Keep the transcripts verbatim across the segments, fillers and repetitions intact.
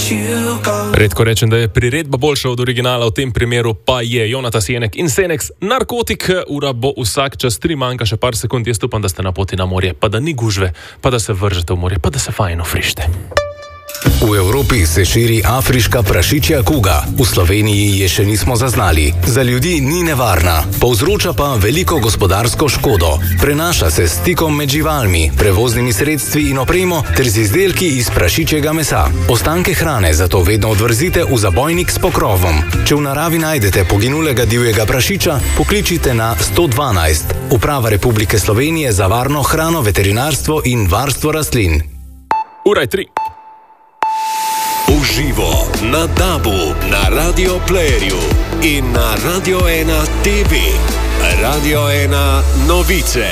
Redko rečem, da je priredba boljša od originala, v tem primeru pa je Jonata Sienek in Senex Narkotik. Ura bo vsak čas tri, manjka še par sekund. Jaz upam, da ste na poti na morje, pa da ni gužve, pa da se vržete v morje, pa da se fajn ofrište. V Evropi se širi afriška prašičja kuga. V Sloveniji je še nismo zaznali. Za ljudi ni nevarna, povzroča pa veliko gospodarsko škodo. Prenaša se s stikom med živalmi, prevoznimi sredstvi in opremo ter z izdelki iz prašičjega mesa. Ostanke hrane zato vedno odvrzite v zabojnik s pokrovom. Če v naravi najdete poginulega divjega prašiča, pokličite na sto dvanajst. Uprava Republike Slovenije za varno hrano, veterinarstvo in varstvo rastlin. Ura je tri. Uživo na Dabu, na Radio Playerju in na Radio ena T V. Radio ena novice.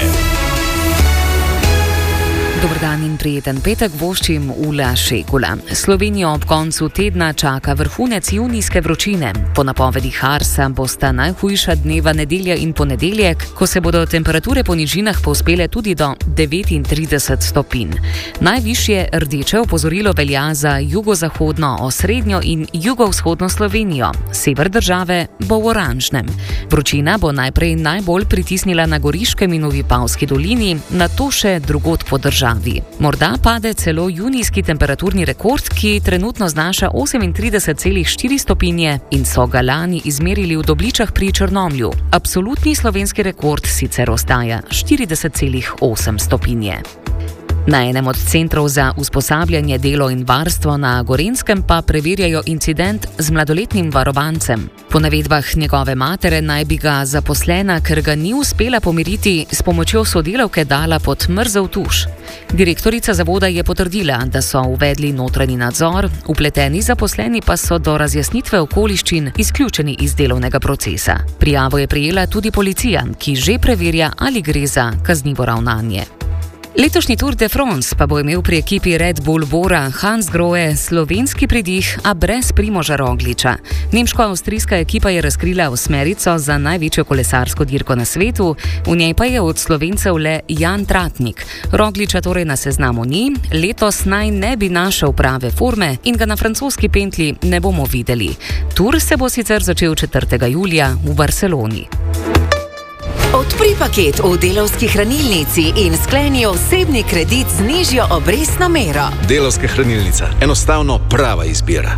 Dober dan in prijeten petek voščim Ula Šekula. Slovenijo ob koncu tedna čaka vrhunec junijske vročine. Po napovedih Arsa bosta najhujša dneva nedelja in ponedeljek, ko se bodo temperature po nižinah povzpele tudi do devetintrideset stopinj. Najvišje rdeče opozorilo velja za jugozahodno, osrednjo in jugovzhodno Slovenijo. Sever države bo v oranžnem. Vročina bo najprej najbolj pritisnila na Goriškem in v Vipavski dolini, nato še drugod po državi. Morda pade celo junijski temperaturni rekord, ki trenutno znaša osemintrideset celih štiri stopinje in so ga lani izmerili v Dobličah pri Črnomlju. Absolutni slovenski rekord sicer ostaja štirideset celih osem stopinje. Na enem od centrov za usposabljanje, delo in varstvo na Gorenjskem pa preverjajo incident z mladoletnim varovancem. Po navedbah njegove matere naj bi ga zaposlena, ker ga ni uspela pomiriti, s pomočjo sodelavke dala pod mrzel tuš. Direktorica zavoda je potrdila, da so uvedli notranji nadzor, vpleteni zaposleni pa so do razjasnitve okoliščin izključeni iz delovnega procesa. Prijavo je prejela tudi policija, ki že preverja, ali gre za kaznivo ravnanje. Letošnji Tour de France pa bo imel pri ekipi Red Bull Bora Hansgrohe slovenski pridih, a brez Primoža Rogliča. Nemško-avstrijska ekipa je razkrila osmerico za največjo kolesarsko dirko na svetu, v njej pa je od Slovencev le Jan Tratnik. Rogliča torej na seznamu ni, letos naj ne bi našel prave forme in ga na francoski pentlji ne bomo videli. Tour se bo sicer začel četrtega julija v Barceloni. Odpri paket v Delavski hranilnici in skleni osebni kredit z nižjo obrestno mero. Delavska hranilnica. Enostavno prava izbira.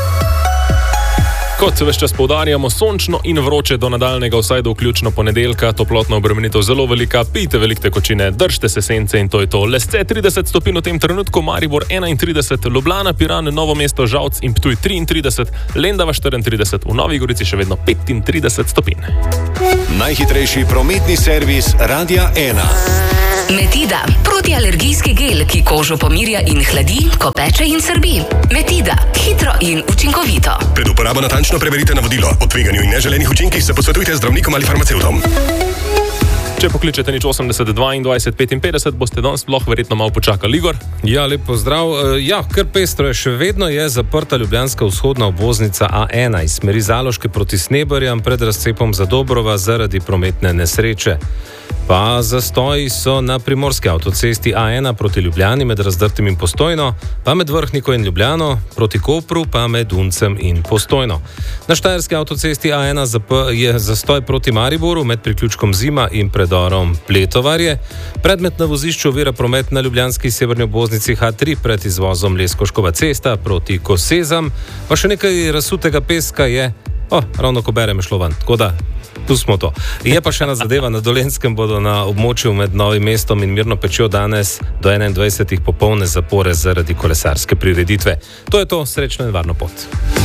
Kot ves čas poudarjamo, sončno in vroče do nadaljnega, vsaj do vključno ponedeljka, toplotna obremenitev zelo velika, pijte veliko tekočine, držite se sence in to je to. Lesce trideset stopinj v tem trenutku, Maribor enaintrideset, Ljubljana, Piran, Novo mesto, Žalc in Ptuj triintrideset, Lendava štiriintrideset, v Novi Gorici še vedno petintrideset stopinj. Najhitrejši prometni servis Radia ena. Metida, protialergijski gel, ki kožo pomirja in hladi, ko peče in srbi. Metida, hitro in učinkovito. Pred uporabo natančno preverite navodilo. O tveganju in neželenih učinkih se posvetujte z zdravnikom ali farmacevtom. Če pokličete nič osemdeset dvaindvajset petinpetdeset, boste danes sploh verjetno malo počakali. Igor? Ja, lep pozdrav. Ja, kar pestro je, še vedno je zaprta ljubljanska vzhodna obvoznica A ena iz smeri Zaloške proti Sneberjam pred razcepom Zadobrova zaradi prometne nesreče. Pa zastoji so na primorski avtocesti A ena proti Ljubljani med Razdrtim in Postojno, pa med Vrhniko in Ljubljano, proti Kopru pa med Uncem in Postojno. Na štajerski avtocesti A ena je zastoj proti Mariboru med priključkom Zima in predorom Pletovarje. Predmet na vozišču ovira promet na ljubljanski severni obvoznici H tri pred izvozom Leskoškova cesta proti Kosezam, pa še nekaj razsutega peska je, o, ravno ko berem je šlo van, tako da tu smo to. Je pa še ena zadeva, na Dolenjskem bodo na območju med Novim mestom in Mirno Pečjo danes do enaindvajsetih popolne zapore zaradi kolesarske prireditve. To je to, srečno in varno pot.